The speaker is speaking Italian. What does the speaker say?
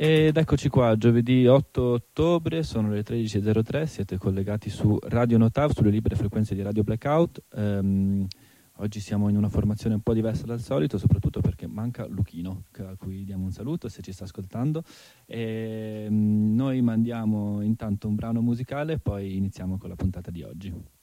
Ed eccoci qua, giovedì 8 ottobre, sono le 13.03, siete collegati su Radio Notav, sulle libere frequenze di Radio Blackout. Oggi siamo in una formazione un po' diversa dal solito, soprattutto perché manca Luchino, a cui diamo un saluto se ci sta ascoltando. Noi mandiamo intanto un brano musicale e poi iniziamo con la puntata di oggi.